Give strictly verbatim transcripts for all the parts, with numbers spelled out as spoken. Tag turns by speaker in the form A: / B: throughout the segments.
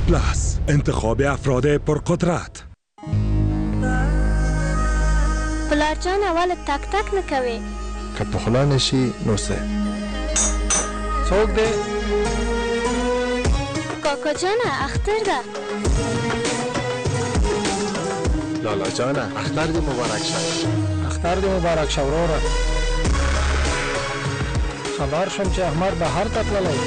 A: پلاس، انتخاب افراد پرقدرت.
B: پلار جان اول تک تک نکوي
C: که پخلا نشی نو سه
D: څوک دی؟
B: کاکا جانه اختر ده.
C: لالا جانه اختر دی مبارک شه.
D: اختر دی مبارک شه وروره. خبر شم چې احمد بهر ته تللی.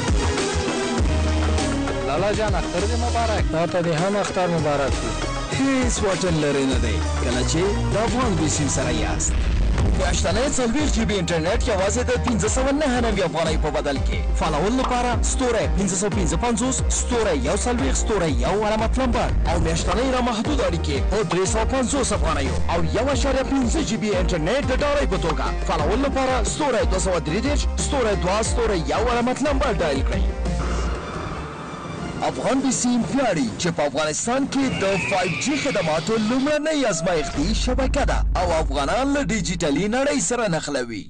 D: لالا جان اختر دی مبارک. تا ته دې هم اختر مبارک وي.
E: هیڅ واټن لرې نه دی کله چې د افغان بیسیم سره یاست. میاشتنی څلوېښت جی بي انټرنیټ یوازې د پنځه سوه نهه نوي افغانۍ په بدل کې. فالول لپاره ستوری پنځه سوه پنځه پنځوس ستوری یو څلوېښت ستوری یو علامت لمبر او میاشتنی رامحدود اړیکې په درې سوه پنځوس افغانیو او یو اعشاریه پنځه جی بي انټرنیټ د ډالۍ په توګه. فالول لپاره ستوری دوه سوه درې دېرش ستوری دوه ستوری یو علامت لمبر ډایل کړئ. افغان بیسیم پیاړي چې په افغانستان کې د فایو جی خدماتو لومړنۍ ازمایښتي شبکه ده او افغانان له ډیجیټلي نړۍ سره نښلوي.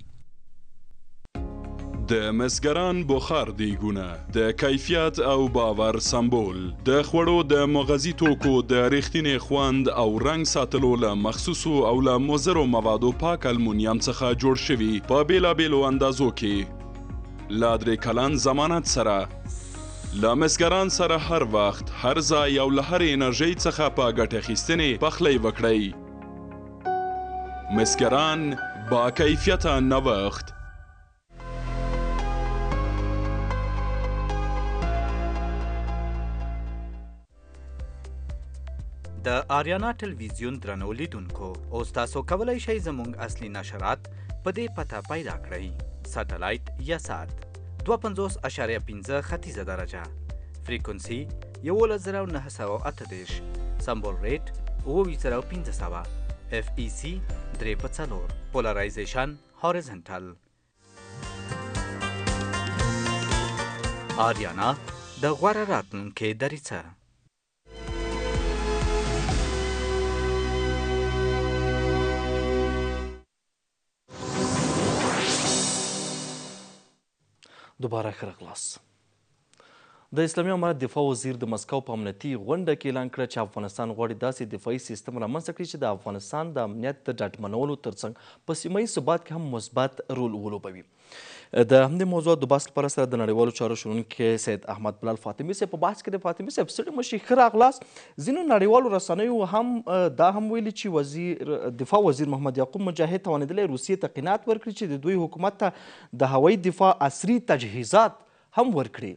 F: د مسګران بخار دیګونه د کیفیت او باور سمبول د خوړو د مغذي توکو د ریښتینې خوند او رنګ ساتلو له مخصوصو او له مضرو موادو پاک المونیم څخه جوړ شوي په بیلابیلو اندازو کې لا درې کلن ضمانت سره له مسګران سره هر وخت هر ځای او له هرې انرژۍ څخه په ګټې اخیستنې پخلی وکړئ. مسګران با کیفیته نوښت.
G: د آریانا ټلویزیون درنو لیدونکو اوس تاسو کولی شئ زموږ اصلي نشرات په دې پته پیدا کړئ: سټلایټ یا سات دوه پنځوس اشاریه پنځه ختیځه درجه، فریکونسي یولس زره نهه سوه اته دېرش، سمبول ریټ اوه ویشت زره پنځه سوه، اف ای سی درې په څلور، پولرایزیشن هاریزنټل. آریانا د غوره راتلونکي دریڅه.
H: دوباره ښه راغلاست. د اسلامي امارت دفاع وزیر د مسکو په امنیتي غونډه کې اعلان کړه چې افغانستان غواړي داسې دفاعي سیستم رامنځته کړي چې د افغانستان د امنیت د ډاډمنولو ترڅنګ په سیمه ییز ثبات کې هم مثبت رول ولوبوي. د همدې موضوع د بحث لپاره سره د نړیوالو چارو شنونکی سید احمد بلال فاطمي صاحب په بحث کې د فاطمي صاحب ستړي مشي ښه راغلاست. ځینو نړیوالو رسنیو هم دا هم ویلي چې وزیر دفاع وزیر محمد یعقوب مجاهد توانېدلی روسیې ته قناعت ورکړي چې د دوی حکومت ته د هوایي دفاع عصري تجهیزات هم ورکړي.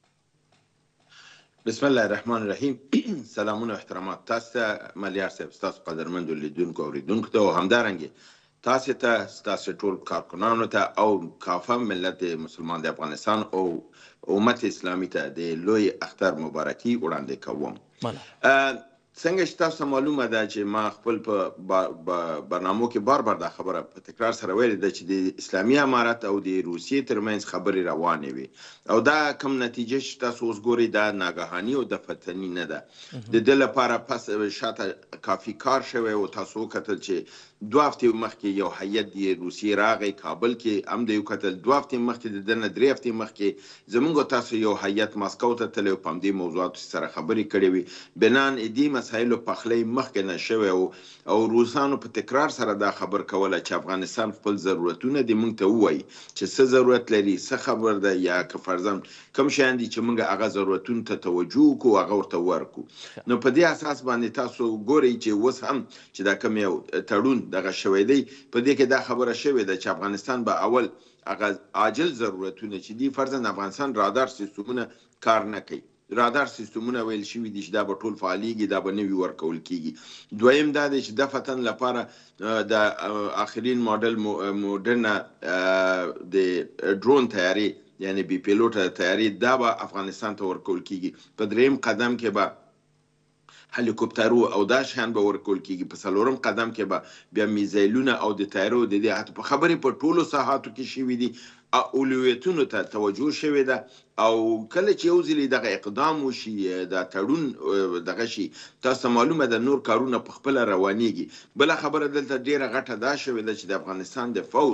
I: بسم الله الرحمن الرحیم. سلامونه و احترامات تاسو ته ملیار صاحب، ستاسو قدرمندو لیدونکو او اوریدونکو ته او همدارنګې تاسو ته ستاسو ټول کارکنانو ته او کافه ملت مسلمان د افغانستان او امت اسلامي ته د لوی اختر مبارکي وړاندې کوم. څنګه چې تاسو معلومه ده چې ما خپل په برنامو کې بار بار دا خبره په تکرار سره ویلې ده چې د اسلامي امارت او د روسیې ترمنځ خبرې روانې وي او دا کوم نتیجه چې تاسو اوس ګورئ دا ناګهاني او د فتني نه ده. د دې لپاره پس شاته کافي کار شوی او تاسو وکتل چې دوه هفتې مخکې یو هیئت د روسیې راغی کابل کې، هم د یو کتل دوه هفتې مخکې د ده نه درې هفتې مخکې زموږ تاسو یو هیئت ماسکو ته تللی او په همدې موضوعاتو سره خبرې کړې وي. بنان دې مسایلو پخلی مخکې نه شوی او روسانو په تکرار سره دا خبر کوله چې افغانستان خپل ضرورتونه دې موږ ته ووایي چې څه ضرورت لري، څه خبر ده، یا که فرضاً کوم شیان دي چې موږ هغه ضرورتونو ته توجه وکړو هغه ورته ورکړو. نو په دې اساس باندې تاسو ګورئ چې اوس هم چې دا کوم یو تړون دغه شوی دی په دې کې دا خبره شوې ده چې افغانستان به اول هغه عاجل ضرورتونه چې دي فرضاً افغانستان رادار سیستمونه کار نه کوي، رادار سیستمونه ویل شوي دي چې دا به ټول فعالیږي، دا به نوي ورکول کیږي. دویم دا دی چې دفعتاً لپاره د آخرین ماډل موډرنه د ډرون تیاري یعنی بی پیلوټه تیاري دا به افغانستان ته ورکول کیږي. په دریم قدم کې به هلیکوپترو او دا شیان به ورکول کیږي. په څلورم قدم کې به بیا میزایلونه او د تیارو د دې حتی په خبرې په ټولو ساحاتو کې شوي دي، اولویتونو ته توجه شوې ده او کله چې یو ځلې دغه اقدام وشي دا تړون دغه شي تاسو معلومه ده نور کارونه په خپله روانېږي. بله خبره دلته ډېره غټه دا شوې ده چې د افغانستان د فوز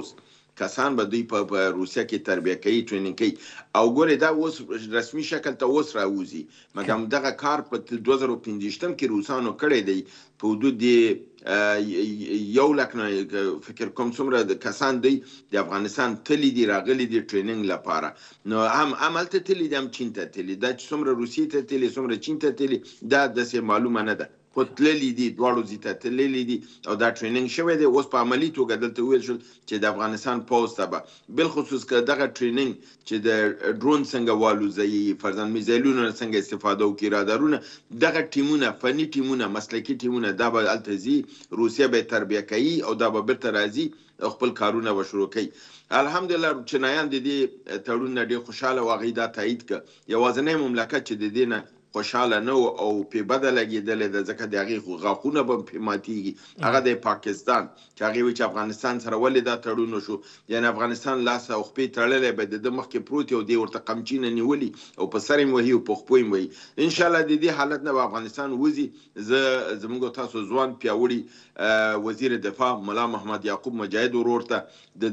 I: کسان به دوی په روسیه کې تربیه کوي ټریننګ کوي او ګورې دا اوس رسمي شکل ته اوس راوځي مګر دغه کار په دوه زره پنځویشتم کې روسانو کړی دی په حدود د یو لک نه فکر کوم څومره کسان دی د افغانستان تللی دي راغلي دي ټریننګ لپاره نو هم عملته تللی دي هم چین ته تللی دا چې څومره روسیې ته تللی څومره چین ته تللی دا داسې معلومه نه ده خو تللی دي دواړو ځای ته تللی دي او دا ټریننګ شوی دی اوس په عملي توګه دلته وویل شول چې د افغانستان پوځ ته به بالخصوص که دغه ټریننګ چې د ډرون څنګه والوځوي فرضاً میزایلونو څنګه استفاده وکړي رادارونه دغه ټیمونه فني ټیمونه مسلکي ټیمونه دا به هلته ځي روسیه به یې تربیه کوي او دا به بیرته راځي خپل کارونه به شروع کوي الحمدلله چینایان د دې تړون نه ډېر خوشحاله و هغوی دا تایید کړه یوازینی مملکت چې د دې نه خوشحاله نه و او پې بده لګېدلی ده ځکه د هغې غاښونه به پې ماتېږي هغه د پاکستان چې هغې وایي چې افغانستان سره ولې دا تړون وشو یعنې افغانستان لاس او خپې تړلی به د ده مخکې پروت یو دی ورته قمچینه نیولي او په سر یې وهي او په خپو یې وهي انشاءالله د دې حالت نه به افغانستان وځي زه زموږ تاسو ځوان پیاوړي وزیر دفاع ملا محمد یعقوب مجاهد ورور ته د